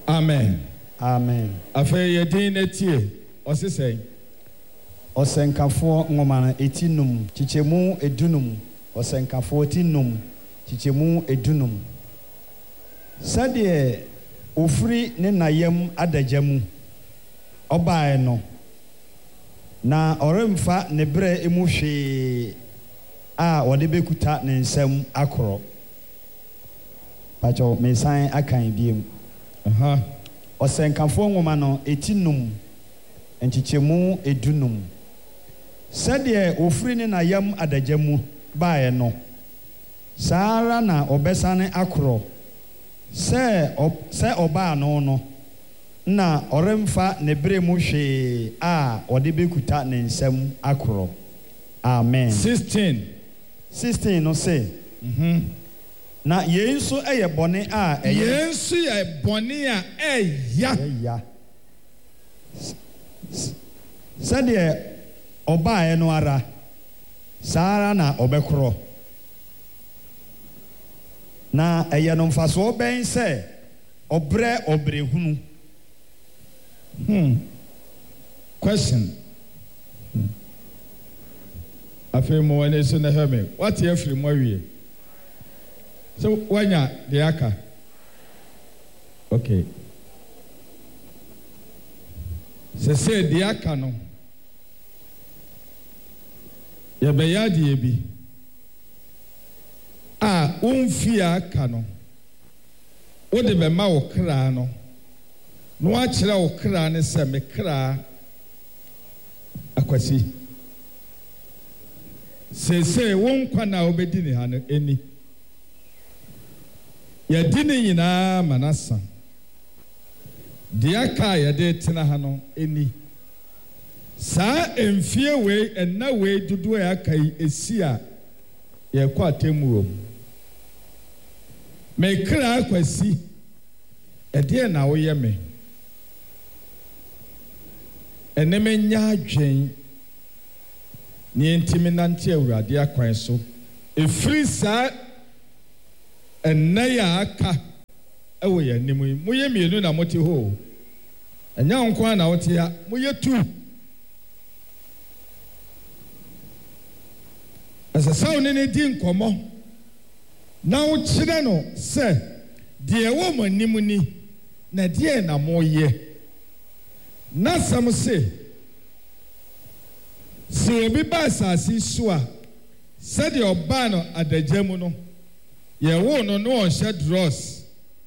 Amen. Amen. Afei yedin netie osisɛn. Osenkafo ngomana etinum chichemu edunum. Osenkafo etinum chichemu edunum. Sadie ofri ne nayam adajamu obae no na oremfa ne bre emu hwe a wode bekuta ne nsam akoro. Pacho mesan akan biem. Osenkafo ngoma no etinum enchichemu edunum. Sadie ofri ne nayam adajamu bae no Sara na obesane akoro se oba no na oremfa ne bre mu hwe a wode bekuta ne nsam akoro. Amen. 16 no say na yensu eye bone a yensu ye bone a eya sade oba e no ara Sara na obekoro na eye no mfaso ben se obrehunu. Question. Afei mo wane so na heme. What you free mo wie? So wanya de aka. Okay. Se de aka no. Ya be ya de bi. Umfi aka no. Wo de be ma wo kra no. No a kira wo kra ne se me kra akwasi. Se won kwa na obedi ni ha no eni. Ya dini nyina manasa. Diaka ya de tena ha no eni. Sa emfie we enna we dudu ya kai esi a ye kwa atemuro. Me kra akwasi. Ede na wo ye me. Eneme nya adwen ni ntimi nante awurade akwan so efiri sa enna ya aka ewo ya nimu moye mienu na mote ho enya nko na wote ya moye tu asasaw ne di nkomo na wo kire no se de ewo manimu ni na de na moye na sam se obi ba asasi so a said your ban adajamu no ye wo no no on shed dross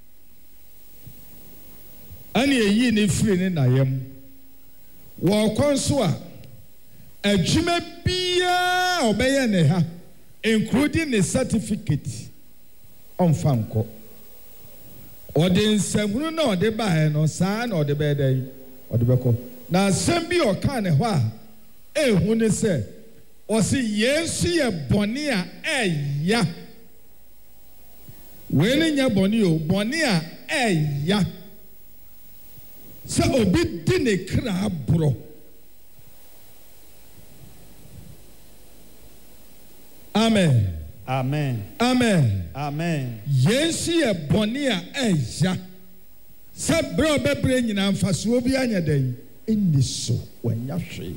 ani eyi ni free ni nayam wo konso a adwuma bia obeye ne ha including the certificate on fanko ode nsahunu na ode ba no saa na ode be dai ode beko na asem bi o ka ne ho a ehu ne se osi yensu ye bone a eya we ne nya bone o bone a eya se obi di ne kra bro. Amen. Amen. Amen. Amen. Yensu ye bone a eya se bro bebre nyina mfaso obi anya dan eni so wanya hwe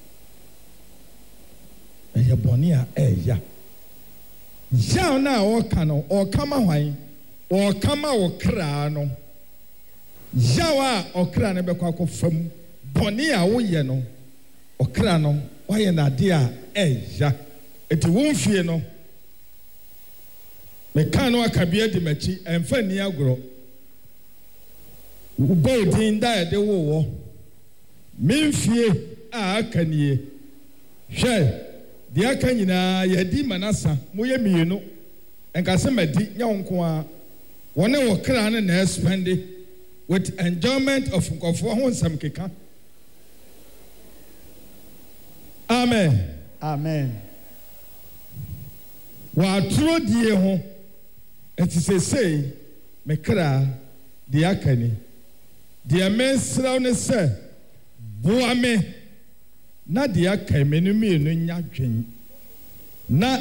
eye bone a eya ya na o kano o kama hwan o kama o kra no ya wa o kra ne bekwa ko fam bone a wo ye no o kra no wo ye na de a eya eti wo mfie no me kan no akabia di machi emfa ni agro ubodin da de wo memfie a akanie hwe de aka nyina yadi manasa moye mienu enkase madi nya wonko a wone wo kra ne na spend with enjoyment of nkofo ho nsam keka. Amen. Amen. Wa tro die ho etisesei me kra de aka ni de mensraw ne se boa me na de aka me no mienu nya dwen na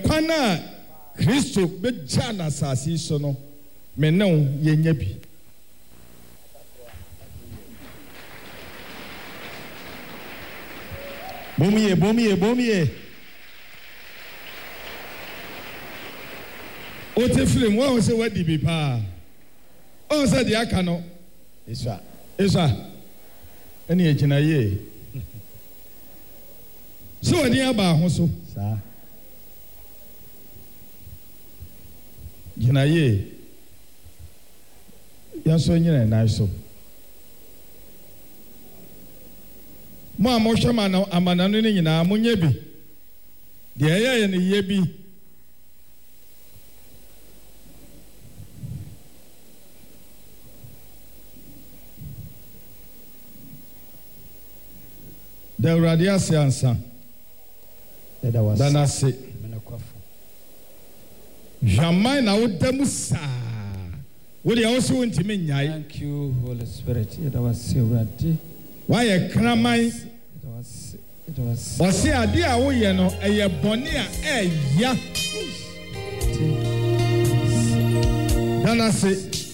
enkwana Kristo beja na asasi so no me ne ye nya bi Bomie. O te film wa say wadi bi pa. O say the aka no. Isa. Eni e gina ye. So wadi aba ho so. Sa. Gina ye. Ya so nyina na so. Mo amohwema na amanano ni nyina monye bi. De ye ne ye bi. The radiasi ansa. Dana se. Jamais na udemu sa. Wodi also ntimi nyai. Thank you, Holy Spirit. It was Sirati. Why a cramai? It was. Wasi adi a woye no eye boni a ya. Dana se.